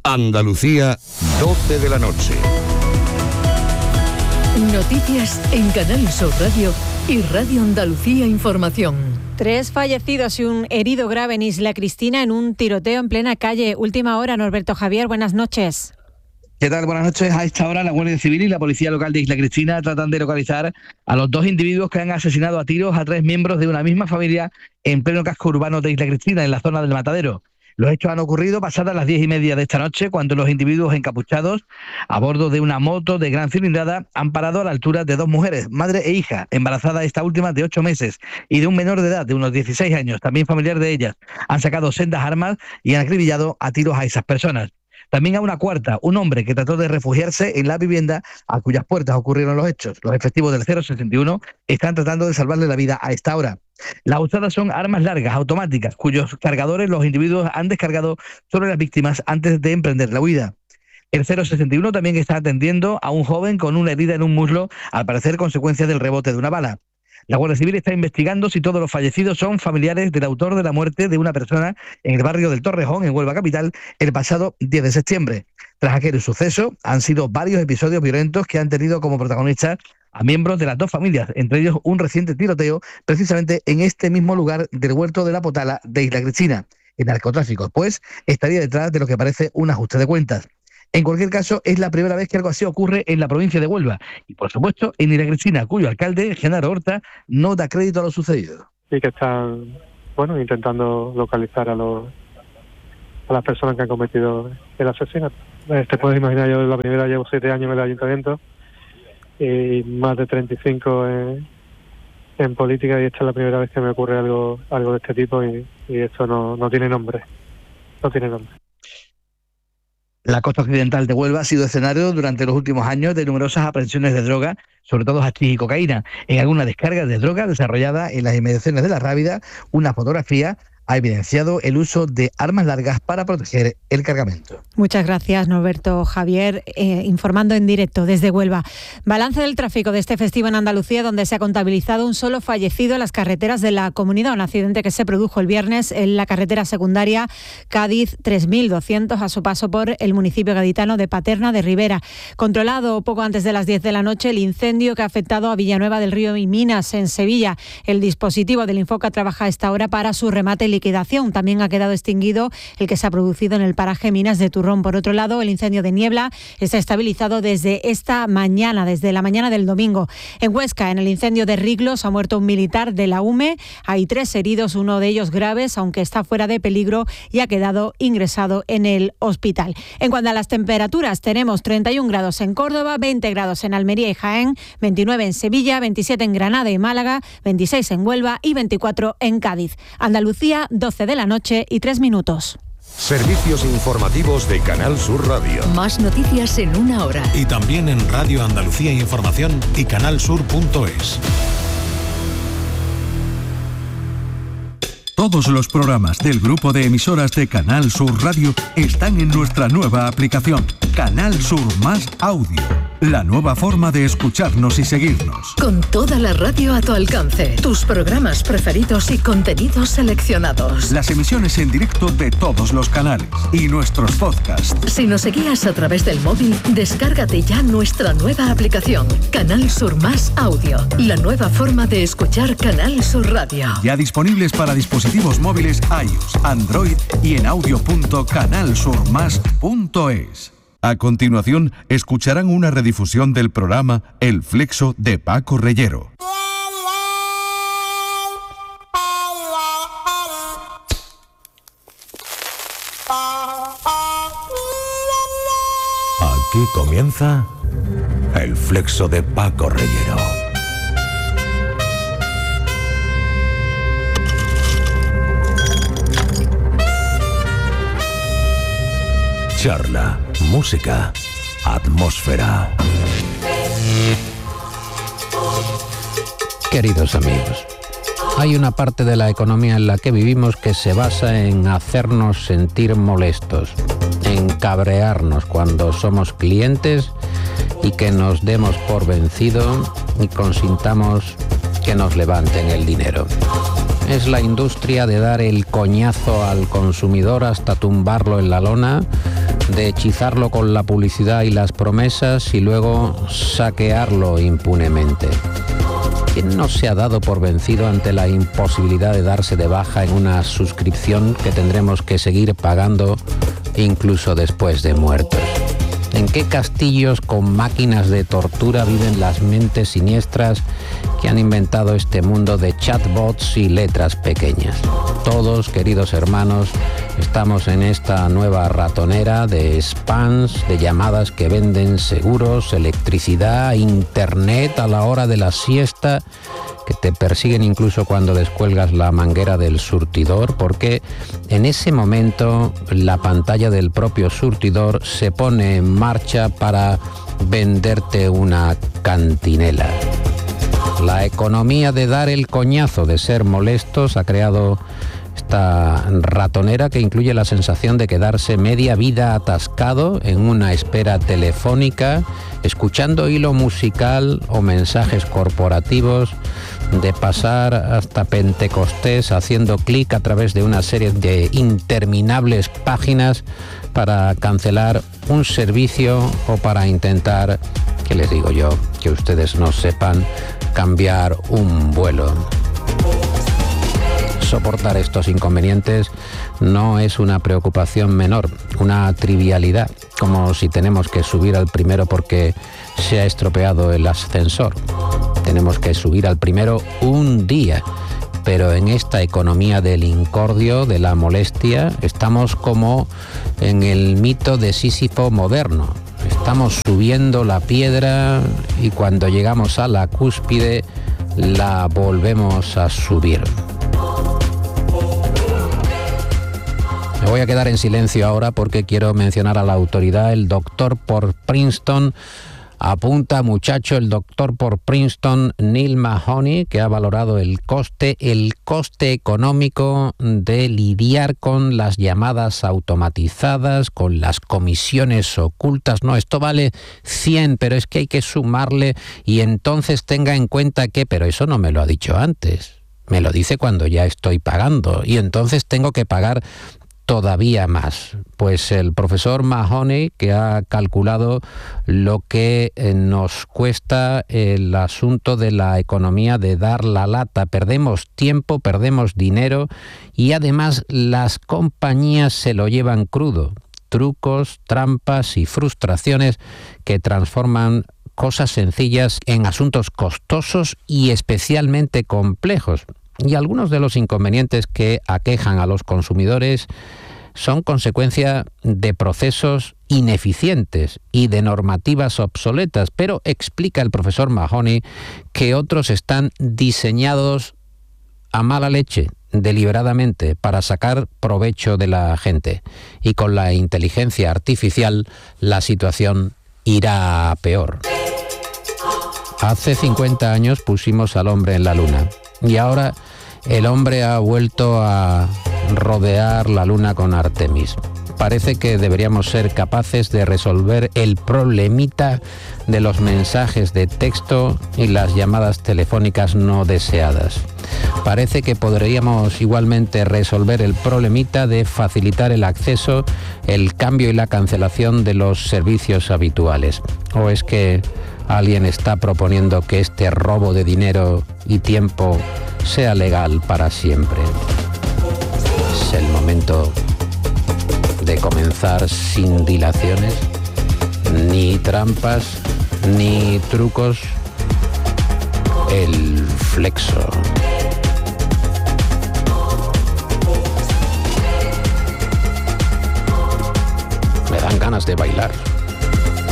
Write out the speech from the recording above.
Andalucía, 12 de la noche. Noticias en Canal Sur Radio y Radio Andalucía Información. 3 fallecidos y un herido grave en Isla Cristina en un tiroteo en plena calle. Última hora, Norberto Javier, buenas noches. ¿Qué tal? Buenas noches. A esta hora la Guardia Civil y la Policía Local de Isla Cristina tratan de localizar a los 2 individuos que han asesinado a tiros a 3 miembros de una misma familia en pleno casco urbano de Isla Cristina, en la zona del Matadero. Los hechos han ocurrido pasadas las 10:30 de esta noche, cuando los individuos encapuchados a bordo de una moto de gran cilindrada han parado a la altura de 2 mujeres, madre e hija, embarazada esta última de 8 meses, y de un menor de edad de unos 16 años, también familiar de ellas. Han sacado sendas armas y han acribillado a tiros a esas personas. También a una cuarta, un hombre que trató de refugiarse en la vivienda a cuyas puertas ocurrieron los hechos. Los efectivos del 061 están tratando de salvarle la vida a esta hora. Las usadas son armas largas, automáticas, cuyos cargadores los individuos han descargado sobre las víctimas antes de emprender la huida. El 061 también está atendiendo a un joven con una herida en un muslo, al parecer consecuencia del rebote de una bala. La Guardia Civil está investigando si todos los fallecidos son familiares del autor de la muerte de una persona en el barrio del Torrejón, en Huelva capital, el pasado 10 de septiembre. Tras aquel suceso, han sido varios episodios violentos que han tenido como protagonistas a miembros de las 2 familias, entre ellos un reciente tiroteo precisamente en este mismo lugar del Huerto de la Potala de Isla Cristina. El narcotráfico, pues, estaría detrás de lo que parece un ajuste de cuentas. En cualquier caso, es la primera vez que algo así ocurre en la provincia de Huelva y, por supuesto, en Isla Cristina, cuyo alcalde, Genaro Horta, no da crédito a lo sucedido. Y que están, intentando localizar a las personas que han cometido el asesinato. Te puedes imaginar, yo la primera llevo 7 años en el ayuntamiento y más de 35 en política, y esta es la primera vez que me ocurre algo de este tipo y esto no tiene nombre. No tiene nombre. La costa occidental de Huelva ha sido escenario durante los últimos años de numerosas aprehensiones de droga, sobre todo hachís y cocaína. En alguna descarga de droga desarrollada en las inmediaciones de La Rábida, una fotografía ha evidenciado el uso de armas largas para proteger el cargamento. Muchas gracias, Norberto Javier, informando en directo desde Huelva. Balance del tráfico de este festivo en Andalucía, donde se ha contabilizado un solo fallecido en las carreteras de la comunidad, un accidente que se produjo el viernes en la carretera secundaria Cádiz 3200 a su paso por el municipio gaditano de Paterna de Ribera. Controlado poco antes de las 10 de la noche el incendio que ha afectado a Villanueva del Río y Minas, en Sevilla. El dispositivo del Infoca trabaja a esta hora para su remate y liquidación. También ha quedado extinguido el que se ha producido en el paraje Minas de Turrón. Por otro lado, el incendio de Niebla está estabilizado desde esta mañana, desde la mañana del domingo. En Huesca, en el incendio de Riglos, ha muerto un militar de la UME. Hay 3 heridos, uno de ellos graves, aunque está fuera de peligro y ha quedado ingresado en el hospital. En cuanto a las temperaturas, tenemos 31 grados en Córdoba, 20 grados en Almería y Jaén, 29 en Sevilla, 27 en Granada y Málaga, 26 en Huelva y 24 en Cádiz. Andalucía, 12 de la noche y 3 minutos. Servicios informativos de Canal Sur Radio. Más noticias en una hora. Y también en Radio Andalucía Información y canalsur.es. Todos los programas del grupo de emisoras de Canal Sur Radio están en nuestra nueva aplicación, Canal Sur Más Audio. La nueva forma de escucharnos y seguirnos. Con toda la radio a tu alcance, tus programas preferidos y contenidos seleccionados. Las emisiones en directo de todos los canales y nuestros podcasts. Si nos seguías a través del móvil, descárgate ya nuestra nueva aplicación, Canal Sur Más Audio. La nueva forma de escuchar Canal Sur Radio. Ya disponibles para dispositivos móviles iOS, Android y en audio.canalsurmas.es. A continuación, escucharán una redifusión del programa El Flexo de Paco Reyero. Aquí comienza El Flexo de Paco Reyero. Charla, música, atmósfera. Queridos amigos, hay una parte de la economía en la que vivimos que se basa en hacernos sentir molestos, en cabrearnos cuando somos clientes y que nos demos por vencido y consintamos que nos levanten el dinero. Es la industria de dar el coñazo al consumidor hasta tumbarlo en la lona de hechizarlo con la publicidad y las promesas y luego saquearlo impunemente. ¿Quién no se ha dado por vencido ante la imposibilidad de darse de baja en una suscripción que tendremos que seguir pagando incluso después de muertos? ¿En qué castillos con máquinas de tortura viven las mentes siniestras que han inventado este mundo de chatbots y letras pequeñas? Todos, queridos hermanos, estamos en esta nueva ratonera de spams, de llamadas que venden seguros, electricidad, internet a la hora de la siesta, que te persiguen incluso cuando descuelgas la manguera del surtidor, porque en ese momento la pantalla del propio surtidor se pone en marcha para venderte una cantinela. La economía de dar el coñazo, de ser molestos, ha creado esta ratonera que incluye la sensación de quedarse media vida atascado en una espera telefónica, escuchando hilo musical o mensajes corporativos, de pasar hasta Pentecostés haciendo clic a través de una serie de interminables páginas para cancelar un servicio o para intentar, ¿qué les digo yo?, que ustedes no sepan, cambiar un vuelo. Soportar estos inconvenientes no es una preocupación menor, una trivialidad, como si tenemos que subir al primero porque se ha estropeado el ascensor. Tenemos que subir al primero un día, pero en esta economía del incordio, de la molestia, estamos como en el mito de Sísifo moderno. Estamos subiendo la piedra y cuando llegamos a la cúspide la volvemos a subir. Me voy a quedar en silencio ahora porque quiero mencionar a la autoridad. El doctor por Princeton apunta, muchacho, el doctor por Princeton, Neil Mahoney, que ha valorado el coste económico de lidiar con las llamadas automatizadas, con las comisiones ocultas. No, esto vale 100, pero es que hay que sumarle y entonces tenga en cuenta que, pero eso no me lo ha dicho antes. Me lo dice cuando ya estoy pagando y entonces tengo que pagar todavía más. Pues el profesor Mahoney, que ha calculado lo que nos cuesta el asunto de la economía de dar la lata. Perdemos tiempo, perdemos dinero y además las compañías se lo llevan crudo. Trucos, trampas y frustraciones que transforman cosas sencillas en asuntos costosos y especialmente complejos. Y algunos de los inconvenientes que aquejan a los consumidores son consecuencia de procesos ineficientes y de normativas obsoletas, pero explica el profesor Mahoney que otros están diseñados a mala leche, deliberadamente, para sacar provecho de la gente. Y con la inteligencia artificial la situación irá a peor. Hace 50 años pusimos al hombre en la luna y ahora el hombre ha vuelto a rodear la luna con Artemis. Parece que deberíamos ser capaces de resolver el problemita de los mensajes de texto y las llamadas telefónicas no deseadas. Parece que podríamos igualmente resolver el problemita de facilitar el acceso, el cambio y la cancelación de los servicios habituales. ¿O es que alguien está proponiendo que este robo de dinero y tiempo sea legal para siempre? Es el momento de comenzar sin dilaciones, ni trampas, ni trucos, el flexo. Me dan ganas de bailar.